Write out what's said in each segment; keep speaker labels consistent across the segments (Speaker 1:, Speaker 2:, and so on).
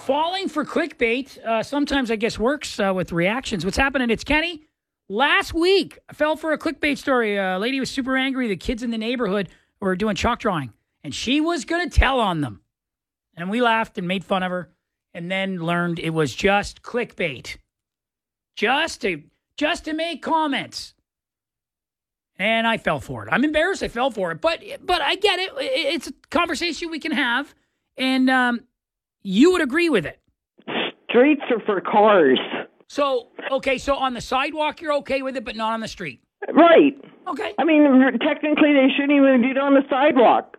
Speaker 1: falling for clickbait sometimes, I guess, works with reactions. What's happening? It's Kenny. Last week, I fell for a clickbait story. A lady was super angry. The kids in the neighborhood were doing chalk drawing, and she was going to tell on them. And we laughed and made fun of her, and then learned it was just clickbait. Just to make comments. And I fell for it. I'm embarrassed I fell for it, but I get it. It's a conversation we can have, and you would agree with it.
Speaker 2: Streets are for cars.
Speaker 1: So on the sidewalk you're okay with it, but not on the street.
Speaker 2: Right.
Speaker 1: Okay.
Speaker 2: I mean, technically they shouldn't even do it on the sidewalk.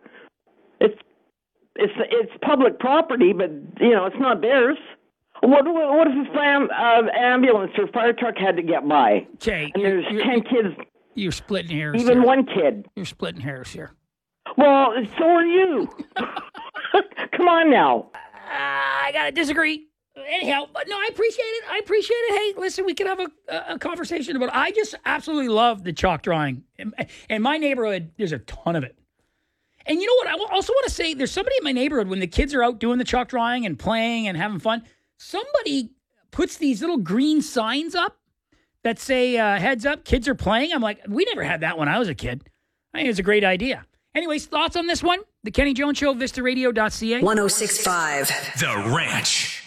Speaker 2: It's public property, but it's not theirs. What if this ambulance or fire truck had to get by?
Speaker 1: Okay.
Speaker 2: And there's 10 kids.
Speaker 1: You're splitting hairs.
Speaker 2: Even
Speaker 1: here.
Speaker 2: one kid.
Speaker 1: You're splitting hairs here.
Speaker 2: Well, so are you. Come on now.
Speaker 1: I gotta disagree. Anyhow, but no, I appreciate it. Hey, listen, we can have a conversation about it. I just absolutely love the chalk drawing. In my neighborhood, there's a ton of it. And you know what? I also want to say there's somebody in my neighborhood when the kids are out doing the chalk drawing and playing and having fun. Somebody puts these little green signs up that say, heads up, kids are playing. I'm like, we never had that when I was a kid. I think it's a great idea. Anyways, thoughts on this one? The Kenny Jones Show, VistaRadio.ca.
Speaker 3: 106.5.
Speaker 4: The Ranch.